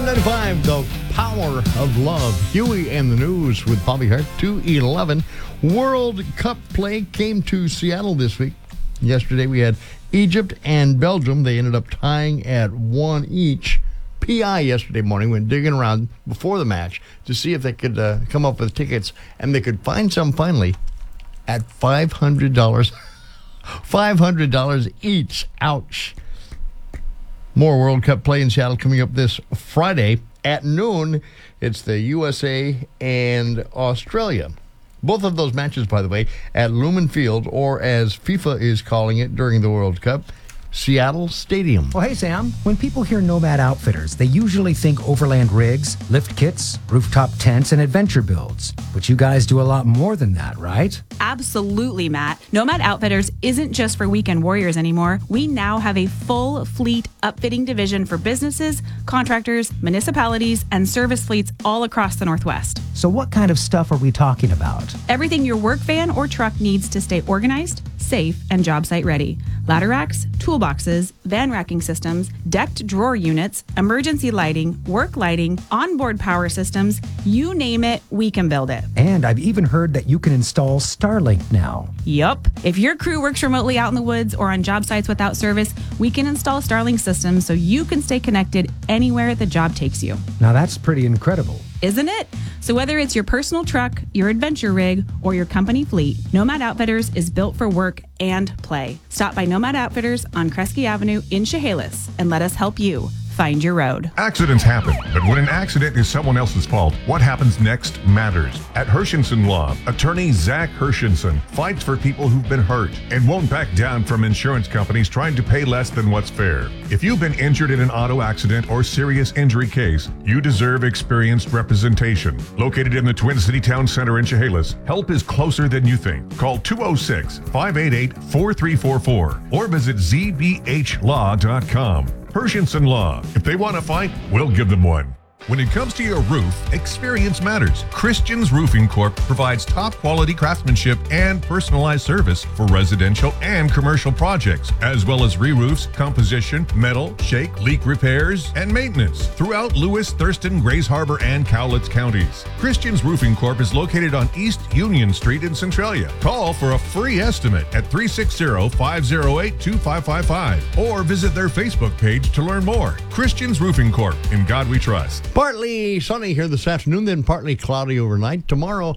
95, the power of love. Huey and the News with Bobby Hart, 2:11. World Cup play came to Seattle this week. Yesterday we had Egypt and Belgium. They ended up tying at 1 each. PI yesterday morning went digging around before the match to see if they could come up with tickets, and they could find some finally at $500. $500 each. Ouch. More World Cup play in Seattle coming up this Friday at noon. It's the USA and Australia. Both of those matches, by the way, at Lumen Field, or as FIFA is calling it during the World Cup, Seattle Stadium. Well, hey, Sam. When people hear Nomad Outfitters, they usually think overland rigs, lift kits, rooftop tents, and adventure builds. But you guys do a lot more than that, right? Absolutely, Matt. Nomad Outfitters isn't just for weekend warriors anymore. We now have a full fleet upfitting division for businesses, contractors, municipalities, and service fleets all across the Northwest. So what kind of stuff are we talking about? Everything your work van or truck needs to stay organized, safe, and job site ready. Ladder racks, toolboxes, van racking systems, decked drawer units, emergency lighting, work lighting, onboard power systems, you name it, we can build it. And I've even heard that you can install Starlink now. Yup. If your crew works remotely out in the woods or on job sites without service, we can install Starlink systems so you can stay connected anywhere the job takes you. Now that's pretty incredible. Isn't it? So whether it's your personal truck, your adventure rig, or your company fleet, Nomad Outfitters is built for work and play. Stop by Nomad Outfitters on Kresge Avenue in Chehalis and let us help you find your road. Accidents happen, but when an accident is someone else's fault, what happens next matters. At Hershenson Law, attorney Zach Hershenson fights for people who've been hurt and won't back down from insurance companies trying to pay less than what's fair. If you've been injured in an auto accident or serious injury case, you deserve experienced representation. Located in the Twin City Town Center in Chehalis, help is closer than you think. Call 206-588-4344 or visit zbhlaw.com. Hershenson Law. If they want to fight, we'll give them one. When it comes to your roof, experience matters. Christian's Roofing Corp provides top quality craftsmanship and personalized service for residential and commercial projects, as well as re-roofs, composition, metal, shake, leak repairs, and maintenance throughout Lewis, Thurston, Grays Harbor, and Cowlitz counties. Christian's Roofing Corp is located on East Union Street in Centralia. Call for a free estimate at 360-508-2555 or visit their Facebook page to learn more. Christian's Roofing Corp. In God we trust. Partly sunny here this afternoon, then partly cloudy overnight. Tomorrow,